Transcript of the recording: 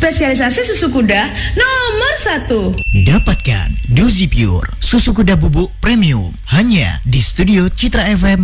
spesialisasi susu kuda nomor 1. Dapatkan Dozi Pure, susu kuda bubuk premium, hanya di Studio Citra FM